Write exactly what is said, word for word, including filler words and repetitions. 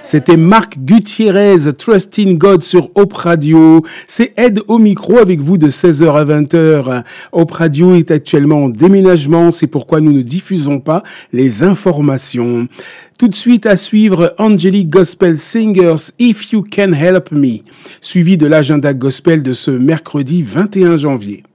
C'était Marc Gutiérrez, Trusting God sur Hope Radio. C'est Ed au micro avec vous de seize heures à vingt heures. Hope Radio est actuellement en déménagement, c'est pourquoi nous ne diffusons pas les informations. Tout de suite à suivre Angelic Gospel Singers, If You Can Help Me, suivi de l'agenda gospel de ce mercredi vingt et un janvier.